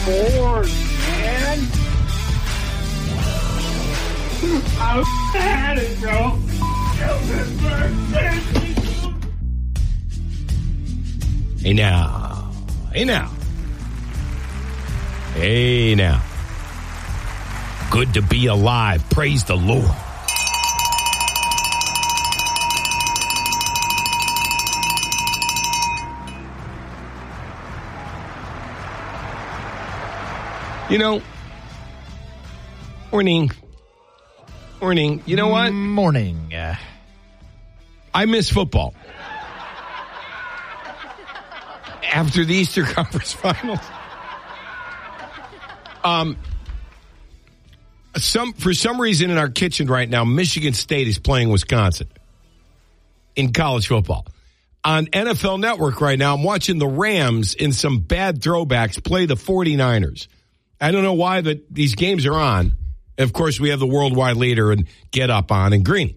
bored, man. I had it, bro. Hey now. Hey now. Hey now. Good to be alive. Praise the Lord. You know, morning. You know what? Morning. I miss football. After the Easter Conference Finals. For some reason in our kitchen right now, Michigan State is playing Wisconsin in college football. On NFL Network right now, I'm watching the Rams in some bad throwbacks play the 49ers. I don't know why these games are on. And of course, we have the worldwide leader and Get Up on and Green.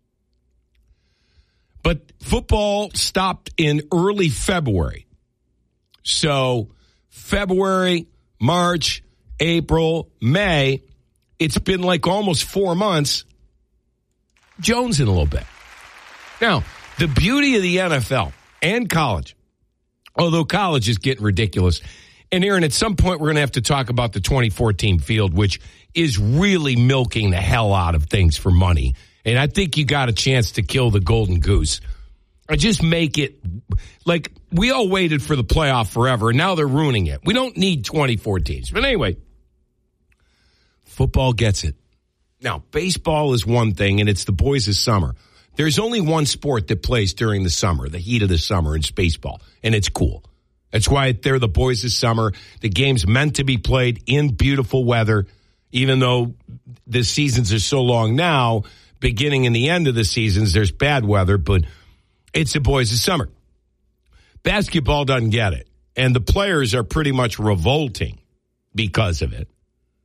But football stopped in early February. So February, March, April, May, it's been like almost 4 months. Jones in a little bit. Now, the beauty of the NFL and college, although college is getting ridiculous. And Aaron, at some point we're going to have to talk about the 2014 field, which is really milking the hell out of things for money. And I think you got a chance to kill the golden goose. Or just make it like we all waited for the playoff forever, and now they're ruining it. We don't need 24 teams. But anyway, football gets it. Now, baseball is one thing, and it's the boys' summer. There's only one sport that plays during the summer, the heat of the summer, and it's baseball, and it's cool. That's why they're the boys' summer. The game's meant to be played in beautiful weather, even though the seasons are so long now. Beginning and the end of the seasons, there's bad weather, but it's the boys' summer. Basketball doesn't get it, and the players are pretty much revolting because of it.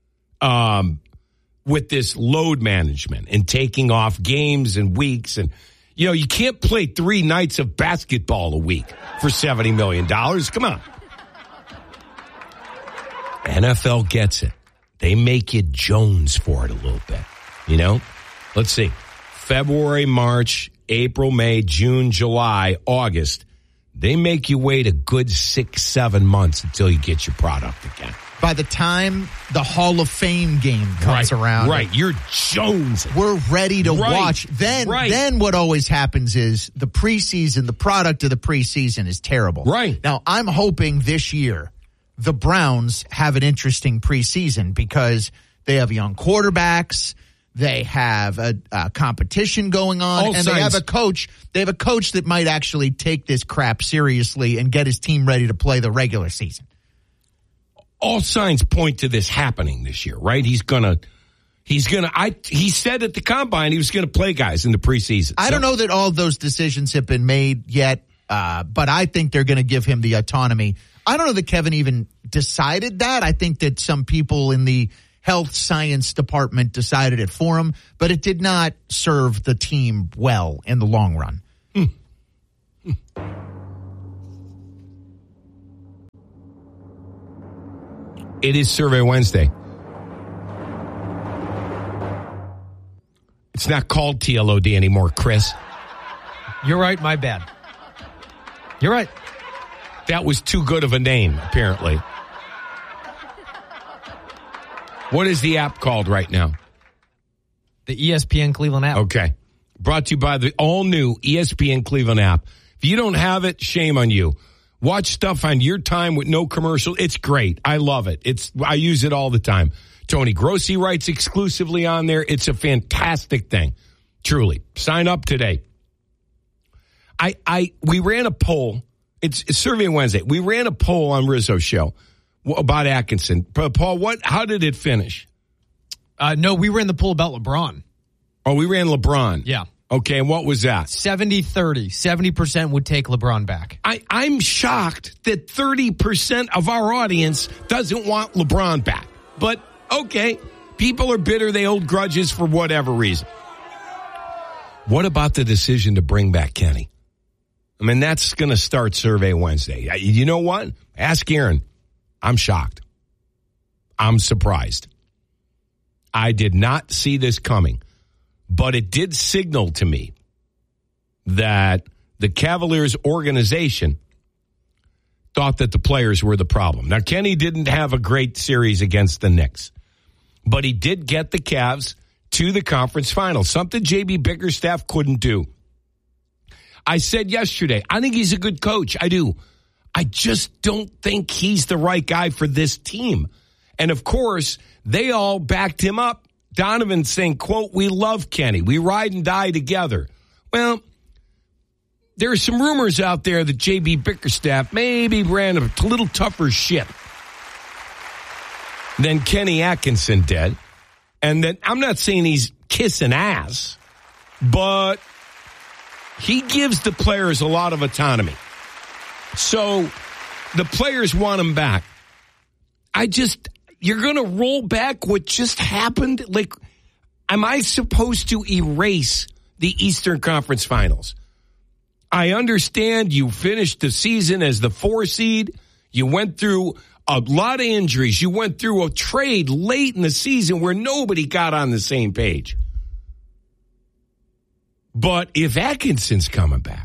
With this load management and taking off games and weeks. And, you know, you can't play 3 nights of basketball a week for $70 million. Come on. NFL gets it. They make you Jones for it a little bit, you know? Let's see. February, March, April, May, June, July, August. They make you wait a good 6-7 months until you get your product again. By the time the Hall of Fame game comes around. Right, you're Jones. We're ready to watch. Then what always happens is the preseason, the product of the preseason is terrible. Right. Now, I'm hoping this year the Browns have an interesting preseason because they have young quarterbacks. They have a competition going on, and they have a coach. They have a coach that might actually take this crap seriously and get his team ready to play the regular season. All signs point to this happening this year, right? He said at the combine he was going to play guys in the preseason. I don't know that all of those decisions have been made yet, but I think they're going to give him the autonomy. I don't know that Kevin even decided that. I think that some people in the health science department decided it for him, but it did not serve the team well in the long run. It is Survey Wednesday. It's not called TLOD anymore, Chris. You're right, my bad. You're right. That was too good of a name, apparently. What is the app called right now? The ESPN Cleveland app. Okay. Brought to you by the all-new ESPN Cleveland app. If you don't have it, shame on you. Watch stuff on your time with no commercial. It's great. I love it. I use it all the time. Tony Grossi writes exclusively on there. It's a fantastic thing. Truly. Sign up today. We ran a poll. It's Survey Wednesday. We ran a poll on Rizzo's show about Atkinson. Paul, how did it finish? No, we ran the poll about LeBron. Oh, we ran LeBron. Yeah. Okay, and what was that? 70-30. 70% would take LeBron back. I'm shocked that 30% of our audience doesn't want LeBron back. But, okay, people are bitter. They hold grudges for whatever reason. What about the decision to bring back Kenny? I mean, that's going to start Survey Wednesday. You know what? Ask Aaron. I'm shocked. I'm surprised. I did not see this coming, but it did signal to me that the Cavaliers organization thought that the players were the problem. Now, Kenny didn't have a great series against the Knicks, but he did get the Cavs to the conference finals, something J.B. Bickerstaff couldn't do. I said yesterday, I think he's a good coach. I do. I just don't think he's the right guy for this team. And, of course, they all backed him up. Donovan saying, quote, "We love Kenny. We ride and die together." Well, there are some rumors out there that J.B. Bickerstaff maybe ran a little tougher ship than Kenny Atkinson did. And that I'm not saying he's kissing ass, but he gives the players a lot of autonomy. So the players want him back. You're going to roll back what just happened? Like, am I supposed to erase the Eastern Conference Finals? I understand you finished the season as the 4 seed. You went through a lot of injuries. You went through a trade late in the season where nobody got on the same page. But if Atkinson's coming back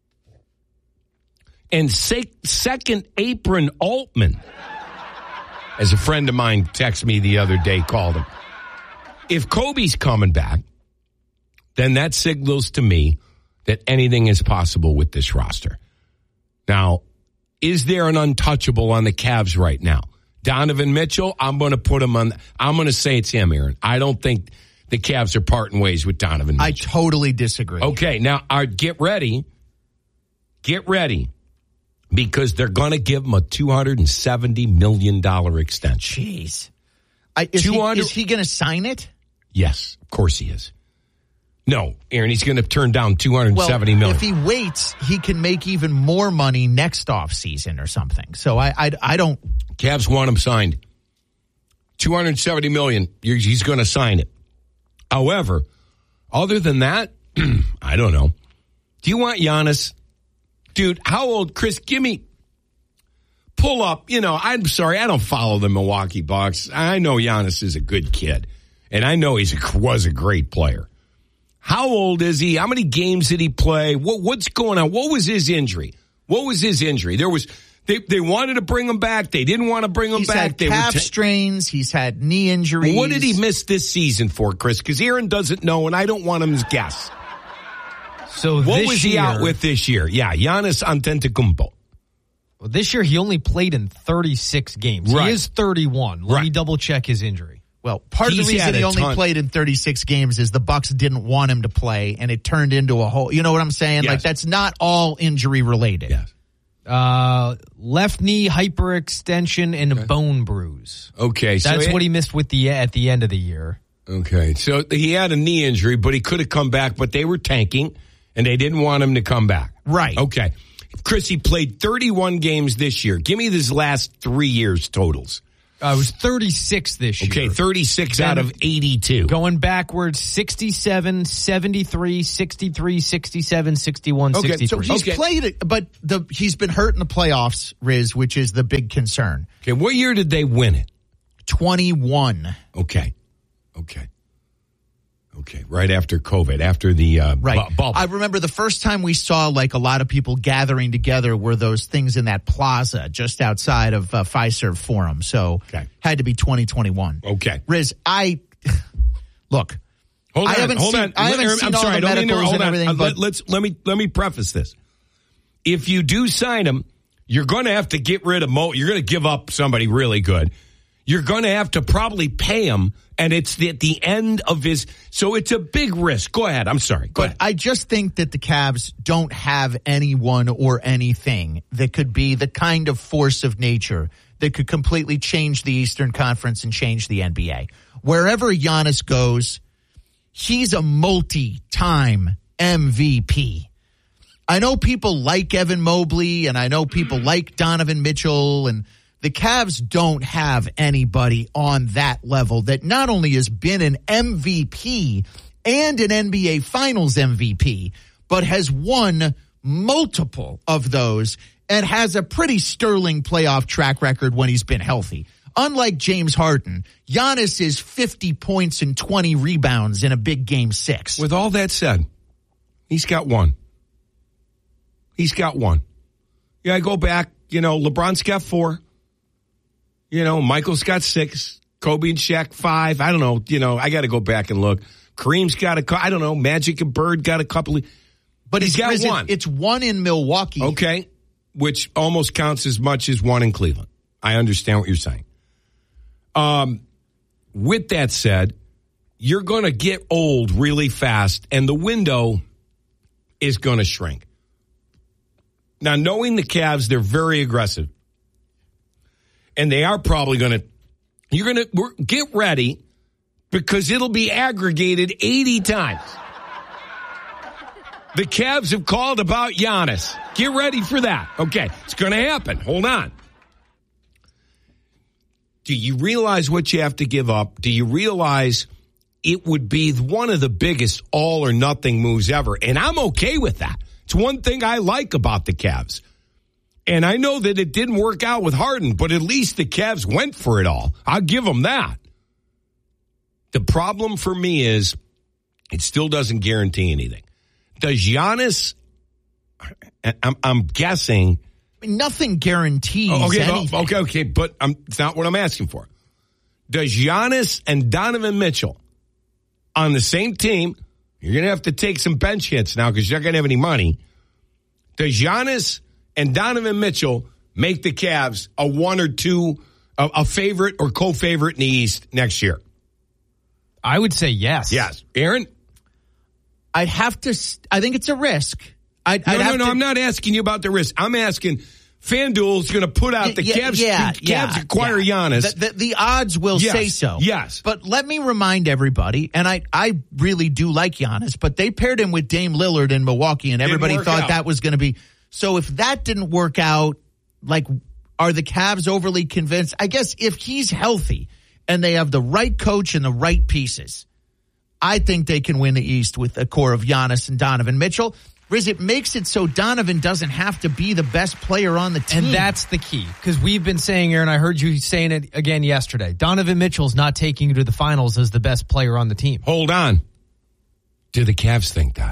and second apron Altman, as a friend of mine texted me the other day, called him, if Kobe's coming back, then that signals to me that anything is possible with this roster. Now, is there an untouchable on the Cavs right now? Donovan Mitchell, I'm going to put him on. I'm going to say it's him, Aaron. I don't think the Cavs are parting ways with Donovan Mitchell. I totally disagree. Okay, now get ready. Get ready. Because they're going to give him a $270 million extension. Jeez. Is he going to sign it? Yes, of course he is. No, Aaron, he's going to turn down $270 million. If he waits, he can make even more money next offseason or something. So I don't. Cavs want him signed. $270 million. He's going to sign it. However, other than that, I don't know. Do you want Giannis? Dude, how old, Chris, pull up, I'm sorry, I don't follow the Milwaukee Bucks. I know Giannis is a good kid, and I know was a great player. How old is he? How many games did he play? What's going on? What was his injury? They wanted to bring him back. They didn't want to bring him back. He's had calf strains. He's had knee injuries. What did he miss this season for, Chris? Because Aaron doesn't know, and I don't want him to guess. So what was he out with this year? Yeah, Giannis Antetokounmpo. Well, this year he only played in 36 games. Right. He is 31. Let me double check his injury. Well, part of the reason he only played in 36 games is the Bucks didn't want him to play, and it turned into a whole. You know what I'm saying? Yes. Like, that's not all injury related. Yes. Left knee hyperextension and a bone bruise. Okay, so that's what he missed at the end of the year. Okay, so he had a knee injury, but he could have come back, but they were tanking. And they didn't want him to come back. Right. Okay. Chris, he played 31 games this year. Give me his last 3 years totals. It was 36 this year. Okay, 36 out of 82. Going backwards, 67, 73, 63, 67, 61, okay, 63. So he's played it, but he's been hurt in the playoffs, Riz, which is the big concern. Okay, what year did they win it? 21. Okay, right after COVID, after the bubble. I remember the first time we saw like a lot of people gathering together were those things in that plaza just outside of Fiserv Forum. So had to be 2021. Okay. Riz, look. Hold on. I haven't seen all the medicals and everything. But let me preface this. If you do sign him, you're going to have to get rid of Mo. You're going to give up somebody really good. You're going to have to probably pay him, and it's at the end of his. So it's a big risk. Go ahead. I'm sorry. Go ahead. I just think that the Cavs don't have anyone or anything that could be the kind of force of nature that could completely change the Eastern Conference and change the NBA. Wherever Giannis goes, he's a multi-time MVP. I know people like Evan Mobley, and I know people like Donovan Mitchell, and the Cavs don't have anybody on that level that not only has been an MVP and an NBA Finals MVP, but has won multiple of those and has a pretty sterling playoff track record when he's been healthy. Unlike James Harden, Giannis is 50 points and 20 rebounds in a big game 6. With all that said, he's got one. He's got one. Yeah, I go back, LeBron's got 4. Michael's got 6. Kobe and Shaq 5. I don't know. I got to go back and look. Kareem's got I don't know. Magic and Bird got a couple. But he's got one. It's 1 in Milwaukee. Okay. Which almost counts as much as 1 in Cleveland. I understand what you're saying. With that said, you're going to get old really fast, and the window is going to shrink. Now, knowing the Cavs, they're very aggressive. And they are probably going to, get ready, because it'll be aggregated 80 times. The Cavs have called about Giannis. Get ready for that. Okay, it's going to happen. Hold on. Do you realize what you have to give up? Do you realize it would be one of the biggest all or nothing moves ever? And I'm okay with that. It's one thing I like about the Cavs. And I know that it didn't work out with Harden, but at least the Cavs went for it all. I'll give them that. The problem for me is it still doesn't guarantee anything. Does Giannis, I'm guessing. I mean, nothing guarantees anything. Okay, but it's not what I'm asking for. Does Giannis and Donovan Mitchell on the same team, you're going to have to take some bench hits now because you're not going to have any money. Does Giannis and Donovan Mitchell make the Cavs a 1 or 2, a favorite or co-favorite in the East next year? I would say yes. Yes. Aaron? I think it's a risk. No, I'm not asking you about the risk. I'm asking FanDuel's going to put out the Cavs acquire Giannis. The odds will say so. Yes. But let me remind everybody, and I really do like Giannis, but they paired him with Dame Lillard in Milwaukee, and everybody thought that was going to be. So if that didn't work out, are the Cavs overly convinced? I guess if he's healthy and they have the right coach and the right pieces, I think they can win the East with a core of Giannis and Donovan Mitchell. Riz, it makes it so Donovan doesn't have to be the best player on the team. And that's the key. Because we've been saying, Aaron, I heard you saying it again yesterday. Donovan Mitchell's not taking you to the finals as the best player on the team. Hold on. Do the Cavs think that?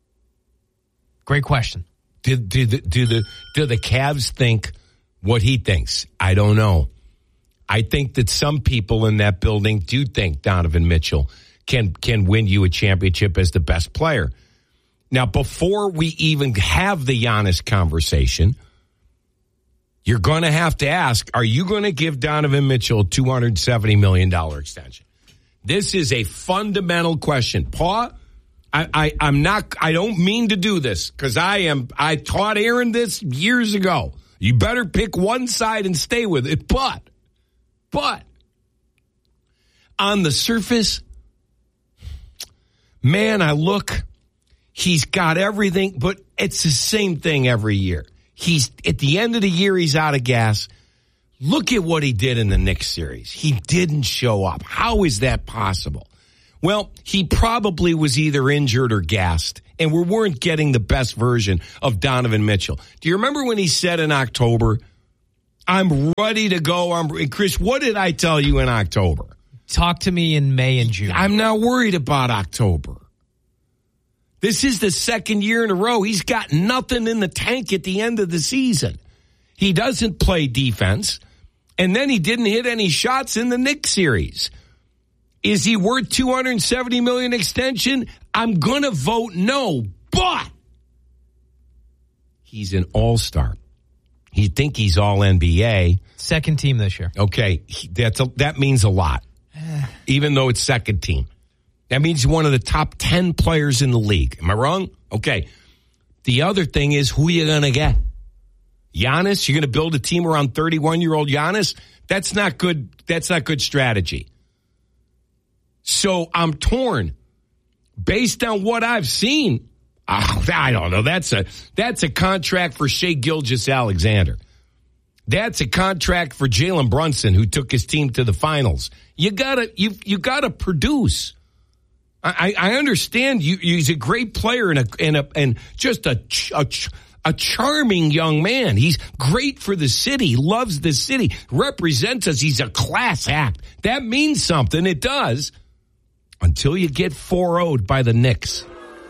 Great question. Do the Cavs think what he thinks? I don't know. I think that some people in that building do think Donovan Mitchell can win you a championship as the best player. Now, before we even have the Giannis conversation, you're going to have to ask, are you going to give Donovan Mitchell a $270 million extension? This is a fundamental question. Paul, I don't mean to do this because I taught Aaron this years ago. You better pick one side and stay with it. But on the surface, man, I look, he's got everything, but it's the same thing every year. He's at the end of the year, he's out of gas. Look at what he did in the Knicks series. He didn't show up. How is that possible? Well, he probably was either injured or gassed, and we weren't getting the best version of Donovan Mitchell. Do you remember when he said in October, I'm ready to go? Chris, what did I tell you in October? Talk to me in May and June. I'm not worried about October. This is the second year in a row. He's got nothing in the tank at the end of the season. He doesn't play defense, and then he didn't hit any shots in the Knicks series. Is he worth $270 million extension? I'm going to vote no, but he's an all-star. You think he's all NBA. Second team this year. Okay, that means a lot, even though it's second team. That means he's one of the top 10 players in the league. Am I wrong? Okay. The other thing is, who are you going to get? Giannis? You're going to build a team around 31-year-old Giannis? That's not good. That's not good strategy. So I'm torn. Based on what I've seen, I don't know. That's a contract for Shai Gilgeous-Alexander. That's a contract for Jalen Brunson, who took his team to the finals. You gotta produce. I understand he's a great player and just a a charming young man. He's great for the city, loves the city, represents us. He's a class act. That means something. It does. Until you get 4-0'd by the Knicks.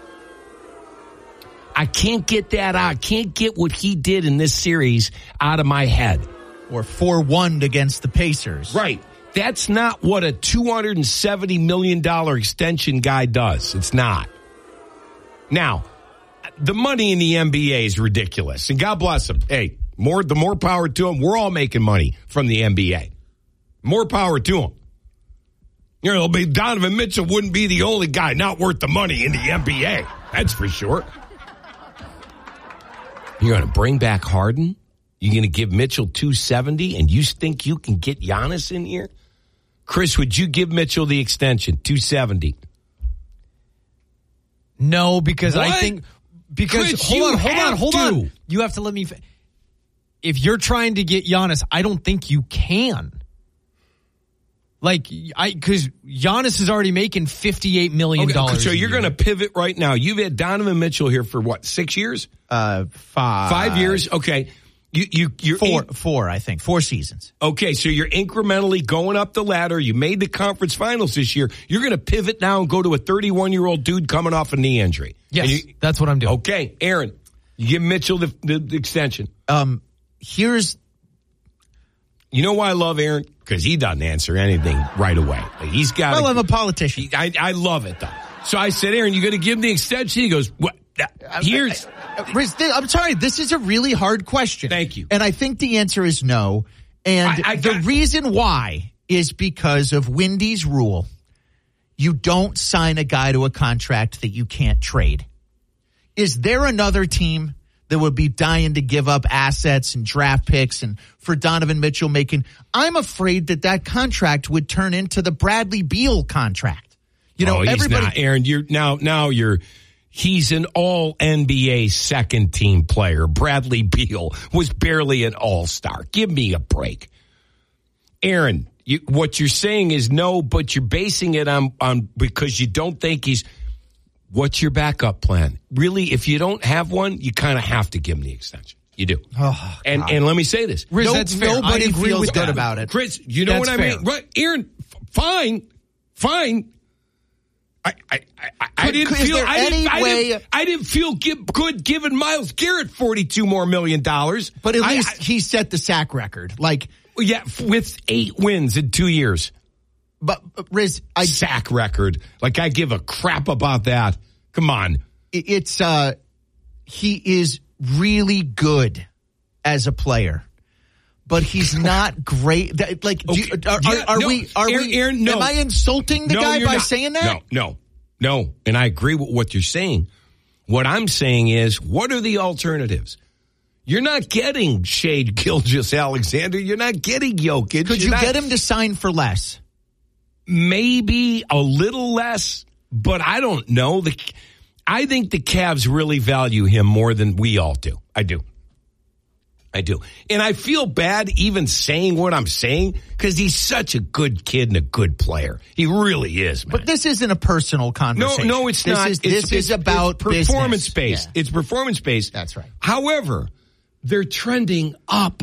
I can't get that out. I can't get what he did in this series out of my head. Or 4-1 against the Pacers. Right. That's not what a $270 million extension guy does. It's not. Now, the money in the NBA is ridiculous. And God bless him. Hey, the more power to him. We're all making money from the NBA. More power to him. You know, Donovan Mitchell wouldn't be the only guy not worth the money in the NBA. That's for sure. You're going to bring back Harden? You're going to give Mitchell $270 and you think you can get Giannis in here? Chris, would you give Mitchell the extension, $270? No, because what? I think Chris, hold on. You have to let me. If you're trying to get Giannis, I don't think you can. Because Giannis is already making $58 million. Okay, so you're going to pivot right now. You've had Donovan Mitchell here for what, 6 years? 5. 5 years? Okay. You're 4, I think. 4 seasons. Okay, so you're incrementally going up the ladder. You made the conference finals this year. You're going to pivot now and go to a 31-year-old dude coming off a knee injury. Yes, that's what I'm doing. Okay, Aaron, you give Mitchell the extension. You know why I love Aaron? Because he doesn't answer anything right away. He's got. Well, I'm a politician. I love it though. So I said, Aaron, you going to give him the extension? He goes, what? Here's. I'm sorry. This is a really hard question. Thank you. And I think the answer is no. And the reason why is because of Wendy's rule. You don't sign a guy to a contract that you can't trade. Is there another team that would be dying to give up assets and draft picks and for Donovan Mitchell I'm afraid that contract would turn into the Bradley Beal contract. You know, he's not, Aaron, he's an all NBA second team player. Bradley Beal was barely an all-star. Give me a break. Aaron, what you're saying is no, but you're basing it on because you don't think what's your backup plan? Really, if you don't have one, you kind of have to give him the extension. You do. Oh, and let me say this. Riz, that's fair. Nobody feels good about it. Chris, you know what I mean? Right, Aaron, fine. I didn't feel good giving Myles Garrett $42 million more. But at least he set the sack record. With 8 wins in 2 years. But Riz, sack record. I give a crap about that. Come on. It's he is really good as a player, but he's not great. Aaron, no. Am I insulting the guy by not. saying that? No. And I agree with what you're saying. What I'm saying is, what are the alternatives? You're not getting Shai Gilgeous-Alexander. You're not getting Jokic. Could you get him to sign for less? Maybe a little less, but I don't know. I think the Cavs really value him more than we all do. I do. And I feel bad even saying what I'm saying because he's such a good kid and a good player. He really is, man. But this isn't a personal conversation. No, it's not. This is about performance-based. Yeah. It's performance-based. That's right. However, they're trending up.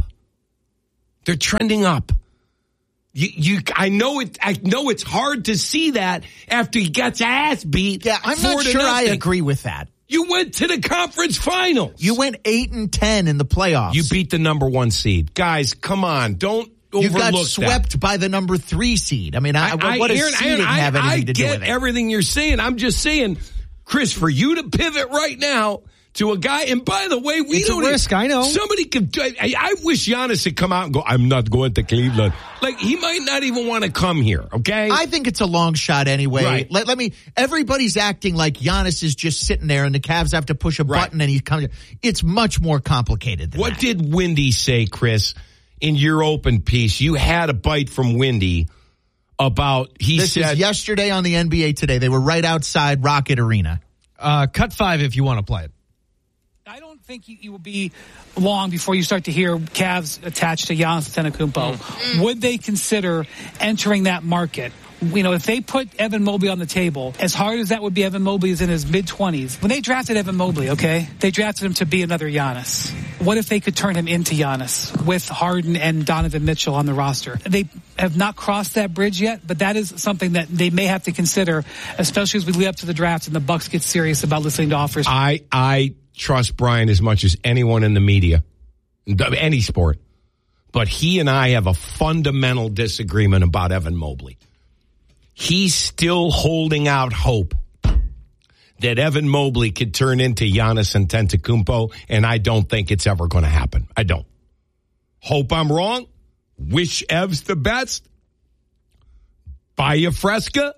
I know it's hard to see that after he gets ass beat. Yeah, I'm not sure I agree with that. You went to the conference finals. You went 8-10 in the playoffs. You beat the number 1 seed. Guys, come on. Don't overlook that. You got swept by the number 3 seed. I mean, what does seeding have anything to do with it? I get everything you're saying. I'm just saying, Chris, for you to pivot right now to a guy, and by the way, it's a risk, I know. Somebody could, I wish Giannis had come out and go, I'm not going to Cleveland. He might not even want to come here, okay? I think it's a long shot anyway. Right. Everybody's acting like Giannis is just sitting there and the Cavs have to push a button and he comes. It's much more complicated than that. What did Wendy say, Chris, in your open piece? You had a bite from Wendy about, This is yesterday on the NBA Today. They were right outside Rocket Arena. Cut 5 if you want to play it. I don't think you will be long before you start to hear Cavs attached to Giannis Antetokounmpo. Would they consider entering that market? If they put Evan Mobley on the table, as hard as that would be, Evan Mobley is in his mid-20s. When they drafted Evan Mobley, okay, they drafted him to be another Giannis. What if they could turn him into Giannis with Harden and Donovan Mitchell on the roster? They have not crossed that bridge yet, but that is something that they may have to consider, especially as we lead up to the draft and the Bucks get serious about listening to offers. I trust Brian as much as anyone in the media, any sport. But he and I have a fundamental disagreement about Evan Mobley. He's still holding out hope that Evan Mobley could turn into Giannis Antetokounmpo, and I don't think it's ever going to happen. I don't. Hope I'm wrong. Wish Evs the best. Buy you Fresca.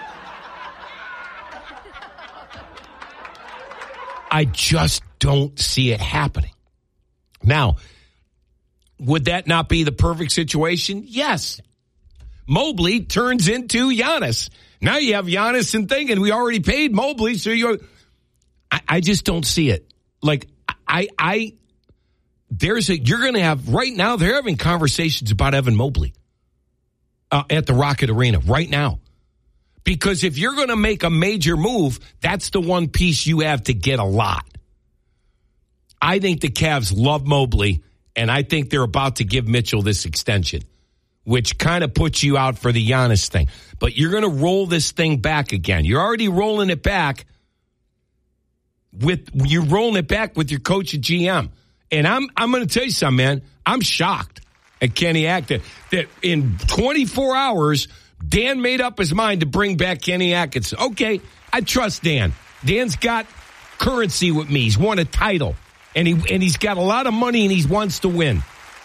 I just don't see it happening. Now, would that not be the perfect situation? Yes. Mobley turns into Giannis. Now you have Giannis and thinking we already paid Mobley, so I just don't see it. Like you're going to have right now. They're having conversations about Evan Mobley at the Rocket Arena right now, because if you're going to make a major move, that's the one piece you have to get a lot. I think the Cavs love Mobley, and I think they're about to give Mitchell this extension, which kind of puts you out for the Giannis thing. But you're going to roll this thing back again. You're already rolling it back with your coach and GM. And I'm going to tell you something, man. I'm shocked at Kenny Atkinson that in 24 hours, Dan made up his mind to bring back Kenny Atkinson. Okay, I trust Dan. Dan's got currency with me. He's won a title. And he's got a lot of money and he wants to win.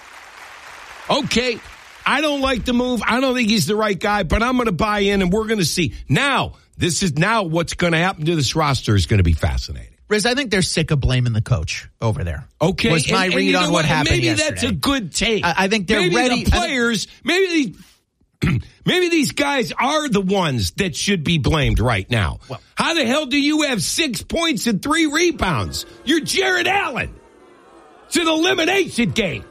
Okay, I don't like the move. I don't think he's the right guy, but I'm going to buy in and we're going to see. Now what's going to happen to this roster is going to fascinating. Riz, I think they're sick of blaming the coach over there. Okay. Was my read on what happened yesterday. Maybe that's a good take. I think they're ready. The players, maybe these guys are the ones that should be blamed right now. Well, how the hell do you have 6 points and 3 rebounds? You're Jared Allen. It's an elimination game.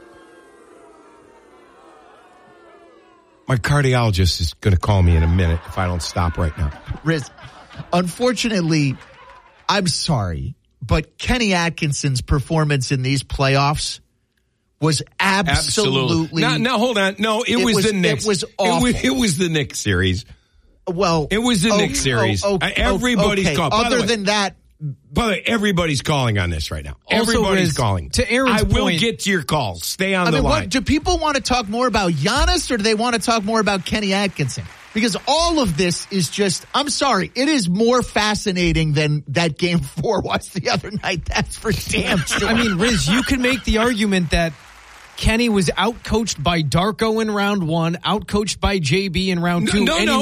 My cardiologist is going to call me in a minute if I don't stop right now. Riz, unfortunately, I'm sorry, but Kenny Atkinson's performance in these playoffs was absolutely. No, hold on. No, it was the Knicks. It was awful. It was the Knicks series. Well, it was the Knicks series. Everybody's calling. Other than that. By the way, everybody's calling on this right now. Everybody's calling. To Aaron's point, I will get to your calls. Stay on the line. Do people want to talk more about Giannis or do they want to talk more about Kenny Atkinson? Because all of this is just, I'm sorry, it is more fascinating than that Game 4 was the other night. That's for damn sure. I mean, Riz, you can make the argument that Kenny was outcoached by Darko in round 1, outcoached by JB in round 2, he won. No.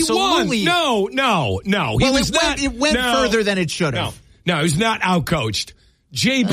It went further than it should have. No, he's not outcoached. JB's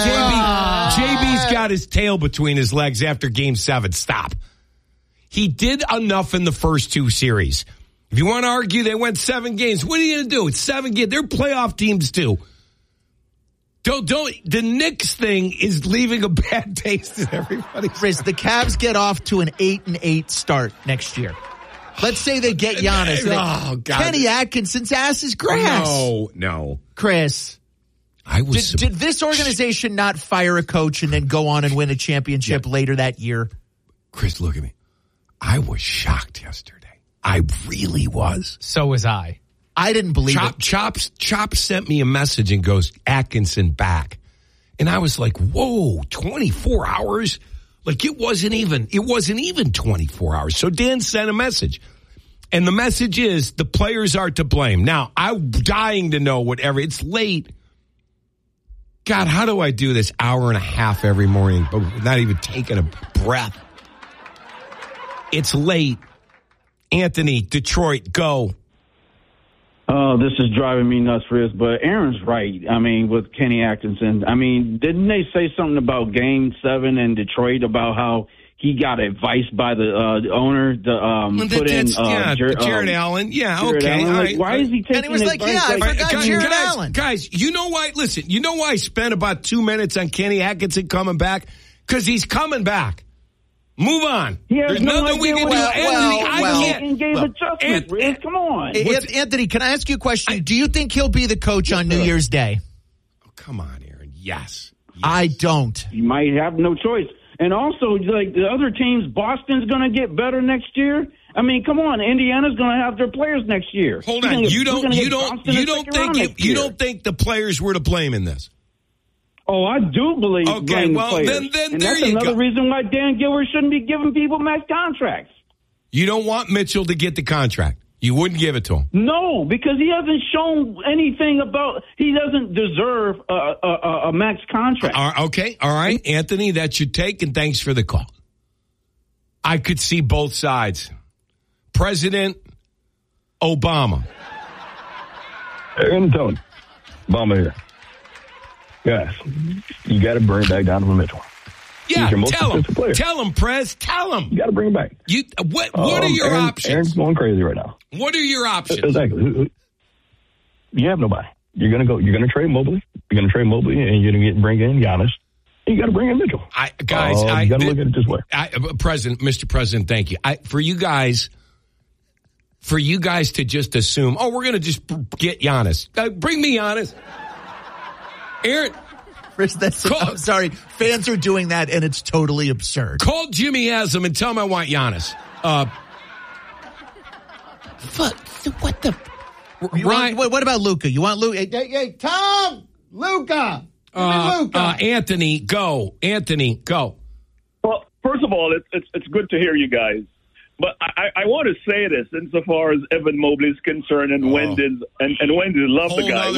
got his tail between his legs after Game 7. Stop. He did enough in the first 2 series. If you want to argue they went 7 games, what are you going to do? It's 7 games. They're playoff teams too. Don't. The Knicks thing is leaving a bad taste in everybody's. Riz, the Cavs get off to an 8-8 start next year. Let's say they get Giannis. Kenny Atkinson's ass is grass. No. Chris, did this organization not fire a coach and then go on and win a championship later that year? Chris, look at me. I was shocked yesterday. I really was. So was I. I didn't believe it. Chop sent me a message and goes, Atkinson back. And I was like, whoa, 24 hours? Like it wasn't even 24 hours. So Dan sent a message. And the message is the players are to blame. Now, I'm dying to know it's late. God, how do I do this hour and a half every morning, but not even taking a breath? It's late. Anthony, Detroit, go. Oh, this is driving me nuts, Riz, but Aaron's right. I mean, with Kenny Atkinson. I mean, didn't they say something about Game 7 in Detroit about how he got advice by the owner to Jared Allen. Yeah, Jared okay. Allen. Right. Why is he taking And he was like, advice? I forgot Jared Allen. Guys, you know why? Listen, you know why I spent about 2 minutes on Kenny Atkinson coming back? Because he's coming back. Move on. There's nothing we can do. I gave adjustments, Riz. Come on. Anthony, can I ask you a question? Do you think he'll be the coach on New Year's Day? Oh, come on, Aaron. Yes. I don't. You might have no choice. And also, like the other teams, Boston's going to get better next year. I mean, come on, Indiana's going to have their players next year. Hold on, you don't think the players were to blame in this? Oh, I do believe. Okay, well then and there that's you another go. reason why Dan Gilbert shouldn't be giving people max contracts. You don't want Mitchell to get the contract. You wouldn't give it to him. No, because he hasn't shown anything about. He doesn't deserve a max contract. Okay, all right, Anthony, that's your take, and thanks for the call. I could see both sides. President Obama. Aaron Tony. Obama here. Guys, you got to bring back Donovan Mitchell. Yeah, tell him, Prez, tell him. You got to bring him back. What are your options? Aaron's going crazy right now. What are your options? Exactly. You have nobody. You're going to trade Mobley. You're going to trade Mobley, and you're going to bring in Giannis. And you got to bring in Mitchell. You got to look at it this way. Mr. President, thank you. For you guys to just assume, we're going to just get Giannis. Bring me Giannis. Aaron. I'm sorry. Fans are doing that, and it's totally absurd. Call Jimmy Haslam and tell him I want Giannis. What the? Ryan, what about Luka? You want Luka? Hey, Tom! Luka! Anthony, go. Well, first of all, it's good to hear you guys. But I want to say this insofar as Evan Mobley is concerned and Wendy love the guy,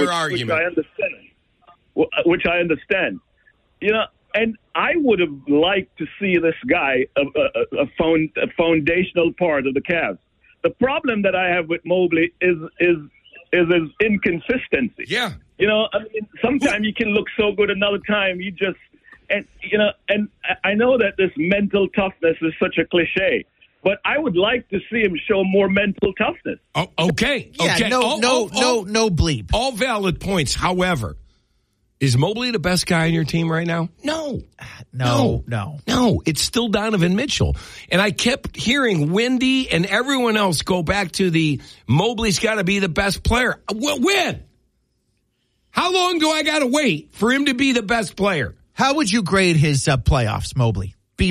which I understand. You know, and I would have liked to see this guy a foundational part of the Cavs. The problem that I have with Mobley is his inconsistency. Yeah. You know, I mean, sometimes you can look so good, another time you just, and I know that this mental toughness is such a cliche, but I would like to see him show more mental toughness. Oh, okay. Yeah, okay. No bleep. All valid points. However, is Mobley the best guy on your team right now? No. It's still Donovan Mitchell. And I kept hearing Wendy and everyone else go back to the Mobley's got to be the best player. When? How long do I got to wait for him to be the best player? How would you grade his playoffs, Mobley? B-?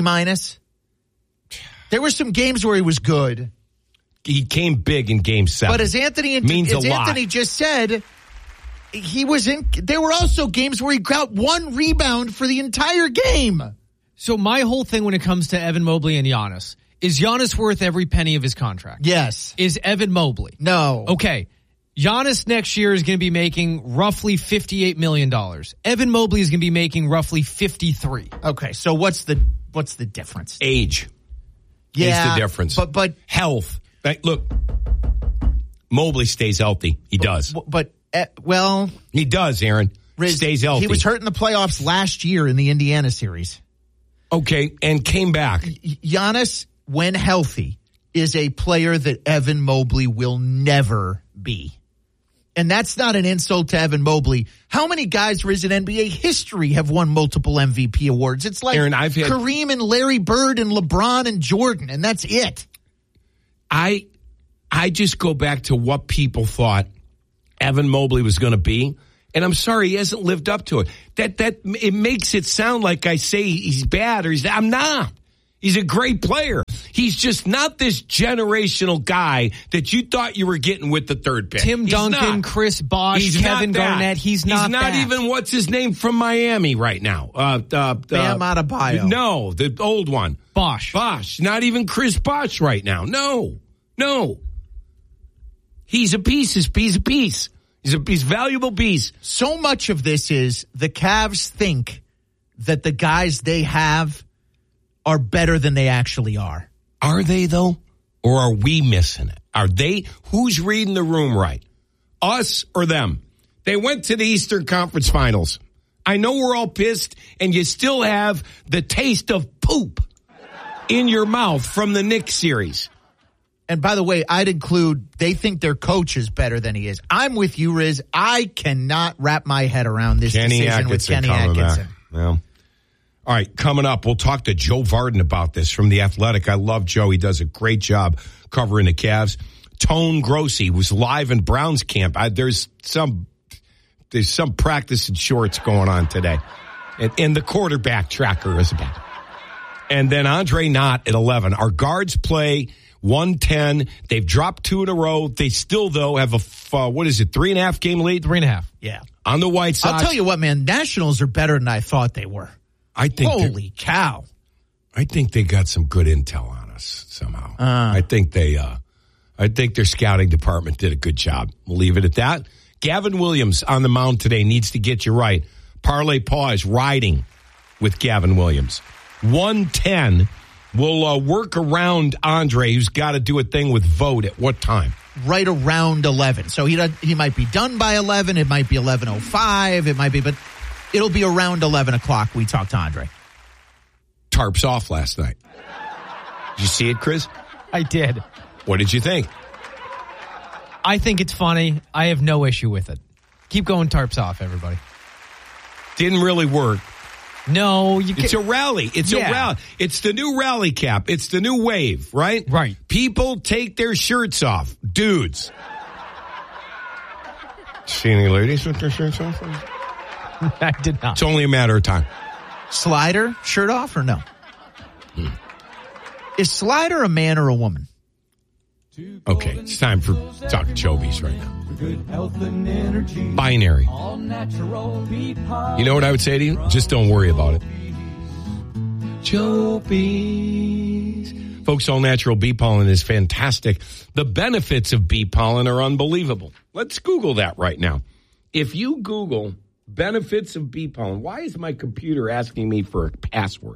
There were some games where he was good. He came big in Game 7. But as Anthony just said, there were also games where he got one rebound for the entire game. So my whole thing when it comes to Evan Mobley and Giannis, is Giannis worth every penny of his contract? Yes. Is Evan Mobley? No. Okay. Giannis next year is going to be making roughly $58 million. Evan Mobley is going to be making roughly $53. Okay. So what's the difference? Age. Yeah. Is the difference. But health. Look, Mobley stays healthy. He does. But he does, Aaron. Stays healthy. He was hurt in the playoffs last year in the Indiana series. Okay, and came back. Giannis, when healthy, is a player that Evan Mobley will never be. And that's not an insult to Evan Mobley. How many guys for his NBA history have won multiple MVP awards? It's like Aaron, I've had Kareem and Larry Bird and LeBron and Jordan, and that's it. I just go back to what people thought Evan Mobley was going to be, and I'm sorry he hasn't lived up to it. That it makes it sound like I say he's bad I'm not. He's a great player. He's just not this generational guy that you thought you were getting with the third pick. Tim Duncan, Chris Bosh, Kevin Garnett. He's not even what's his name from Miami right now. Bam Adebayo. No, the old one. Bosh. Not even Chris Bosh right now. No. He's a piece. He's a piece. He's a valuable piece. So much of this is the Cavs think that the guys they have are better than they actually are. Are they, though? Or are we missing it? Are they? Who's reading the room right? Us or them? They went to the Eastern Conference Finals. I know we're all pissed, and you still have the taste of poop in your mouth from the Knicks series. And by the way, I'd include they think their coach is better than he is. I'm with you, Riz. I cannot wrap my head around this decision with Kenny Atkinson. Well, All right, coming up, we'll talk to Joe Vardon about this from The Athletic. I love Joe. He does a great job covering the Cavs. Tone Grossi was live in Browns camp. There's some practice in shorts going on today. And the quarterback tracker is back. And then Andre Knott at 11. Our guards play 110. They've dropped 2 in a row. They still, though, have a 3.5 game lead? 3.5. Yeah. On the White Sox. I'll tell you what, man. Nationals are better than I thought they were. Holy cow. I think they got some good intel on us somehow. I think their scouting department did a good job. We'll leave it at that. Gavin Williams on the mound today needs to get you right. Parlay Paw is riding with Gavin Williams. 110 will work around Andre, who's got to do a thing with Vogt at what time? Right around 11. So he might be done by 11. It might be 11:05. It might be, but it'll be around 11 o'clock we talk to Andre. Tarps off last night. Did you see it, Chris? I did. What did you think? I think it's funny. I have no issue with it. Keep going tarps off, everybody. Didn't really work. No, it's a rally. It's a rally. It's the new rally cap. It's the new wave, right? Right. People take their shirts off. Dudes. See any ladies with their shirts off? I did not. It's only a matter of time. Slider, shirt off or no? Is Slider a man or a woman? Okay, it's time for Talk Chobies right now. Binary. You know what I would say to you? Just don't worry about it. Chobies. Folks, all natural bee pollen is fantastic. The benefits of bee pollen are unbelievable. Let's Google that right now. If you Google benefits of bee pollen, why is my computer asking me for a password?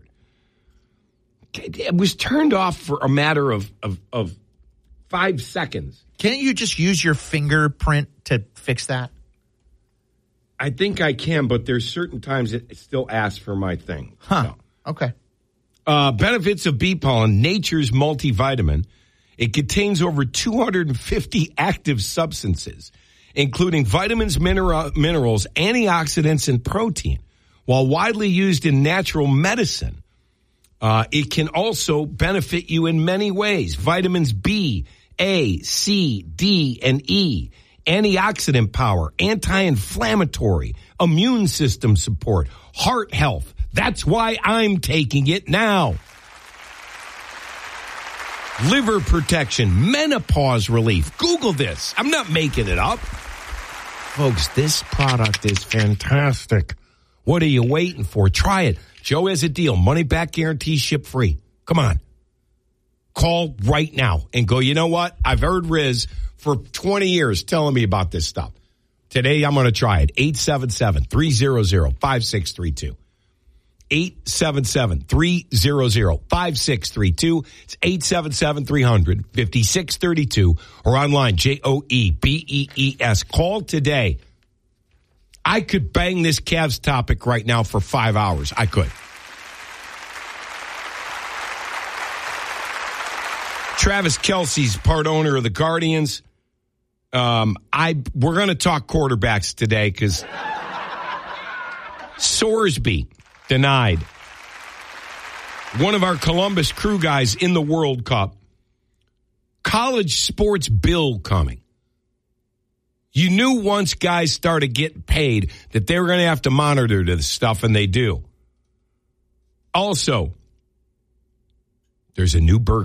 It was turned off for a matter of 5 seconds. Can't you just use your fingerprint to fix that? I think I can, but there's certain times it still asks for my thing. Huh. So. Okay. Benefits of bee pollen, nature's multivitamin. It contains over 250 active substances, including vitamins, minerals, antioxidants, and protein. While widely used in natural medicine, it can also benefit you in many ways. Vitamins B, A, C, D, and E, antioxidant power, anti-inflammatory, immune system support, heart health. That's why I'm taking it now. Liver protection, menopause relief. Google this. I'm not making it up. Folks, this product is fantastic. What are you waiting for? Try it. Joe has a deal. Money back guarantee, ship free. Come on. Call right now and go, you know what? I've heard Riz for 20 years telling me about this stuff. Today, I'm going to try it. 877-300-5632. 877-300-5632. It's 877-300-5632 or online, JOEBEES. Call today. I could bang this Cavs topic right now for 5 hours. I could. Travis Kelce's part owner of the Guardians. We're going to talk quarterbacks today because Sorsby denied. One of our Columbus Crew guys in the World Cup. College sports bill coming. You knew once guys started getting paid that they were going to have to monitor this stuff, and they do. Also, there's a new burger